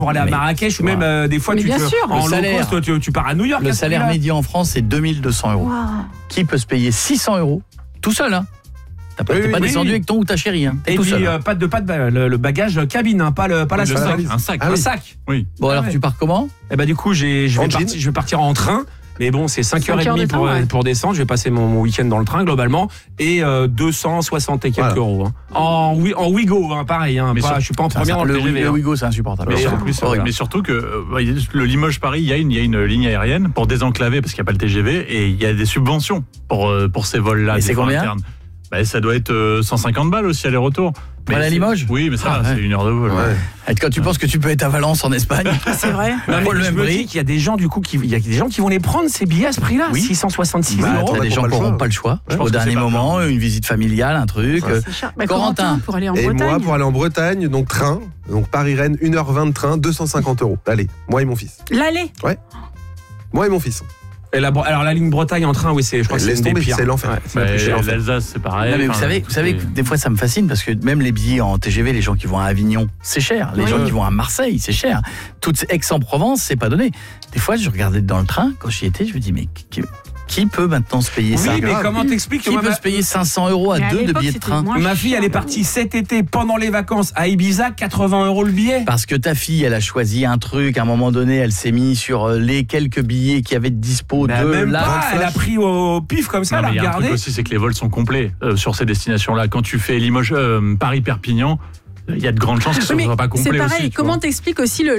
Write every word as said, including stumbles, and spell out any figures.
pour aller à Marrakech ou même euh, des fois mais tu bien te, sûr, en le low cost, tu, tu pars à New York. Le salaire médian en France, c'est deux mille deux cents euros. Wow. Qui peut se payer six cents euros tout seul, hein? T'as pas, oui, t'es pas oui, descendu oui. avec ton ou ta chérie, hein? Et tout puis seul, euh, hein. pas de pas de le, le bagage cabine, hein, pas le pas la le sac, un sac, ah, un oui. sac. Oui. Bon ah, alors ouais. tu pars comment? Eh ben du coup j'ai je vais partir je vais partir en train. Mais bon, c'est cinq heures trente pour, ouais. pour descendre. Je vais passer mon, mon week-end dans le train globalement. Et euh, deux cent soixante et quelques voilà. euros. Hein. En, en Ouigo, hein, pareil. Hein, pas, sur, je suis pas en première dans le T G V. Le Ouigo, c'est insupportable. Mais, plus, oh, mais surtout que euh, le Limoges-Paris, il y, a une, il y a une ligne aérienne pour désenclaver parce qu'il n'y a pas le T G V. Et il y a des subventions pour, pour ces vols-là. Et c'est combien internes. Bah, ça doit être euh, cent cinquante balles aussi aller-retour. Mais à Limoges? Oui, mais ça, ah, c'est ouais. une heure de vol. Ouais. Ouais. Quand tu ouais. penses que tu peux être à Valence en Espagne, c'est vrai. Non, mais le je me dis qu'il y a des gens du coup qui, il y a des gens qui vont les prendre ces billets à ce prix-là, oui. six cent soixante-six bah, euros. Il y a des gens qui n'auront pas le choix. Ouais, au dernier moment, une visite familiale, un truc. Ouais, bah, Corentin, pour aller en Et Bretagne. moi, pour aller en Bretagne, donc train, donc Paris-Rennes, une heure vingt de train, deux cent cinquante euros. Allez, moi et mon fils. L'aller. Ouais. Moi et mon fils. Et la, alors la ligne Bretagne en train, oui, c'est, je crois que c'est des pires. C'est l'enfer. Ouais, c'est cher, en fait. L'Alsace, c'est pareil. Non, mais vous savez, vous savez que des fois ça me fascine parce que même les billets en T G V, les gens qui vont à Avignon, c'est cher. Les oui. gens qui vont à Marseille, c'est cher. Toute Aix-en-Provence, c'est pas donné. Des fois, je regardais dans le train quand j'y étais, je me dis mais qui, qui peut maintenant se payer oui, ça? Oui, mais comment t'expliques Qui peut ma... se payer cinq cents euros à mais deux à de billets de train? Ma fille, elle est partie cet été pendant les vacances à Ibiza, quatre-vingts euros le billet. Parce que ta fille, elle a choisi un truc. À un moment donné, elle s'est mise sur les quelques billets qu'il y avait de dispo bah, de même là. Pas, elle a pris au pif comme ça. Non, elle a regardé. regardé. Il y a un truc aussi, c'est que les vols sont complets euh, sur ces destinations-là. Quand tu fais Limoges, euh, Paris-Perpignan, il y a de grandes chances que ce ne soit pas complet. C'est pareil. Aussi, comment t'expliques aussi le